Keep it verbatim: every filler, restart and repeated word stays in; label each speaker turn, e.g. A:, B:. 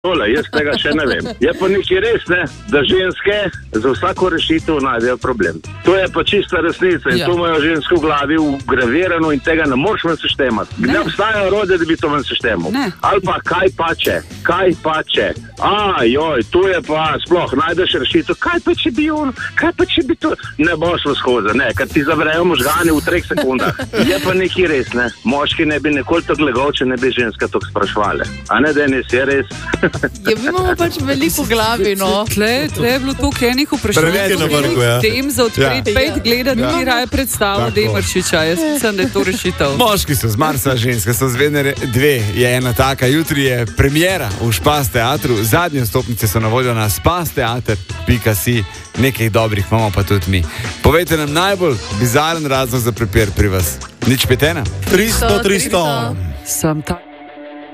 A: Tole, jaz tega še ne vem. Je pa nekaj res, ne, da ženske za vsako rešitev najdejo problem. To je pa čista resnica in ja. To imajo ženske v glavi ugravirano in tega ne moreš ven seštemati. Ne, ne obstaja rode, da bi to ven seštemal. Ali pa kaj pa če, kaj pa če. A, joj, tu je pa sploh, najdeš rešitev. Kaj pa če bi on, kaj pa če bi to... Ne boš v skozi, ne, ker ti zavrejo možgane v treh sekundah. Je pa nekaj res, ne. Moški ne bi nekoli tako legal, če ne bi ženska tako sprašvali. A ne, Denis, je res...
B: Ja, mi imamo pač veliko glavi, no.
C: Tle, tle je bilo toliko enih vprašanj.
D: Ja.
C: Tem za odpreti ja. pet gledati,
D: Ja.
C: mi raje predstavo Demaršiča. Jaz mislim, da je to rešitev.
D: Moški so z Marsa, ženske so z Venere. Dve je ena taka. Jutri je premiera v Špas teatru. Zadnje stopnice so na voljo na spasteater pika si. Nekaj dobrih imamo pa tudi mi. Povejte nam najbolj bizaren razlog za prepir pri vas. Nič petena?
E: tristo, tristo.
C: Sem ta...